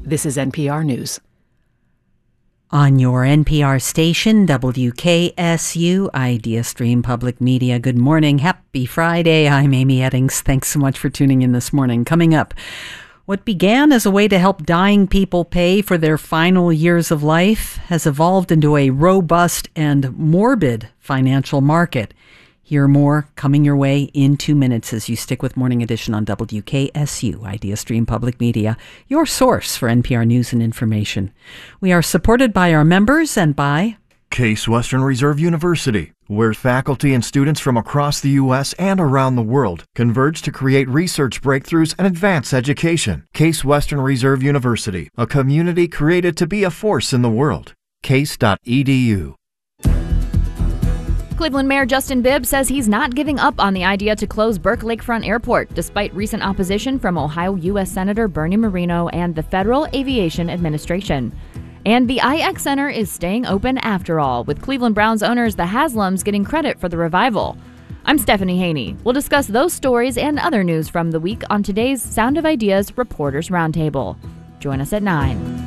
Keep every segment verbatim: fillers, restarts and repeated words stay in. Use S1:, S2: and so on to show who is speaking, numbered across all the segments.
S1: This is N P R News.
S2: On your N P R station, W K S U, Idea Stream Public Media. Good morning. Happy Friday. I'm Amy Eddings. Thanks so much for tuning in this morning. Coming up, what began as a way to help dying people pay for their final years of life has evolved into a robust and morbid financial market. Hear more coming your way in two minutes as you stick with Morning Edition on W K S U, Idea Stream Public Media, your source for N P R news and information. We are supported by our members and by
S3: Case Western Reserve University, where faculty and students from across the U S and around the world converge to create research breakthroughs and advance education. Case Western Reserve University, a community created to be a force in the world. case dot e d u.
S4: Cleveland Mayor Justin Bibb says he's not giving up on the idea to close Burke Lakefront Airport, despite recent opposition from Ohio U S Senator Bernie Moreno and the Federal Aviation Administration. And the I X Center is staying open after all, with Cleveland Browns owners the Haslams getting credit for the revival. I'm Stephanie Haney. We'll discuss those stories and other news from the week on today's Sound of Ideas Reporters Roundtable. Join us at nine.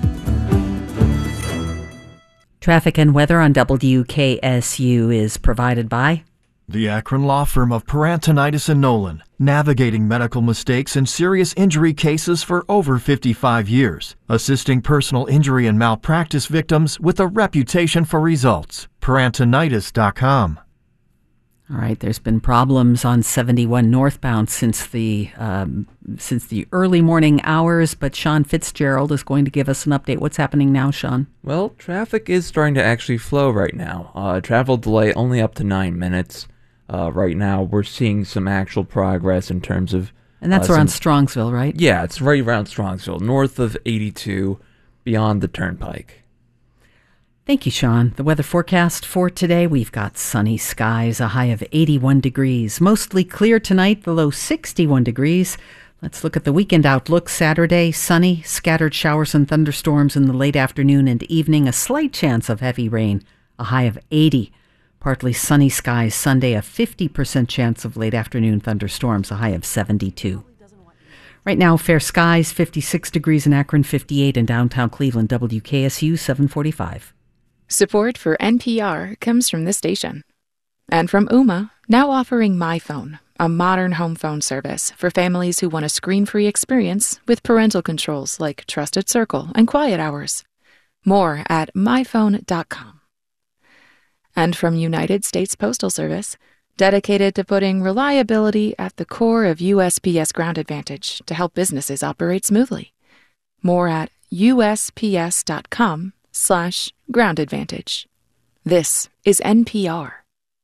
S2: Traffic and weather on W K S U is provided by
S3: the Akron law firm of Parantonitis and Nolan, navigating medical mistakes and serious injury cases for over fifty-five years, assisting personal injury and malpractice victims with a reputation for results. Parantonitis dot com.
S2: All right, there's been problems on seventy-one northbound since the um, since the early morning hours, but Sean Fitzgerald is going to give us an update. What's happening now, Sean?
S5: Well, traffic is starting to actually flow right now. Uh, travel delay only up to nine minutes. Uh, right now, we're seeing some actual progress in terms of...
S2: And that's
S5: uh,
S2: around
S5: some,
S2: Strongsville, right?
S5: Yeah, it's right around Strongsville, north of eighty-two, beyond the Turnpike.
S2: Thank you, Sean. The weather forecast for today, we've got sunny skies, a high of eighty-one degrees. Mostly clear tonight, the low sixty-one degrees. Let's look at the weekend outlook. Saturday, sunny, scattered showers and thunderstorms in the late afternoon and evening. A slight chance of heavy rain, a high of eighty. Partly sunny skies Sunday, a fifty percent chance of late afternoon thunderstorms, a high of seventy-two. Right now, fair skies, fifty-six degrees in Akron, fifty-eight in downtown Cleveland. W K S U seven forty-five.
S6: Support for N P R comes from this station. And from Ooma, now offering MyPhone, a modern home phone service for families who want a screen-free experience with parental controls like Trusted Circle and Quiet Hours. More at my phone dot com. And from United States Postal Service, dedicated to putting reliability at the core of U S P S Ground Advantage to help businesses operate smoothly. More at U S P S dot com slash ground advantage. This is N P R.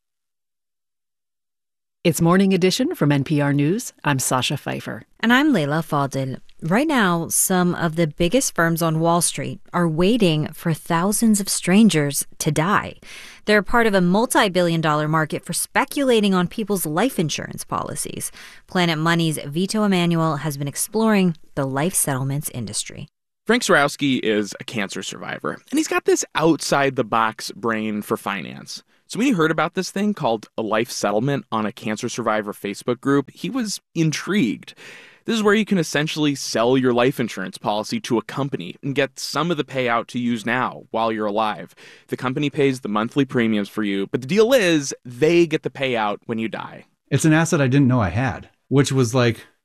S1: It's Morning Edition from N P R News. I'm Sasha Pfeiffer.
S7: And I'm Leila Fadel. Right now, some of the biggest firms on Wall Street are waiting for thousands of strangers to die. They're part of a multi-billion dollar market for speculating on people's life insurance policies. Planet Money's Vito Emanuel has been exploring the life settlements industry.
S8: Frank Sarowski is a cancer survivor, and he's got this outside-the-box brain for finance. So when he heard about this thing called a life settlement on a cancer survivor Facebook group, he was intrigued. This is where you can essentially sell your life insurance policy to a company and get some of the payout to use now while you're alive. The company pays the monthly premiums for you, but the deal is they get the payout when you die.
S9: It's an asset I didn't know I had, which was like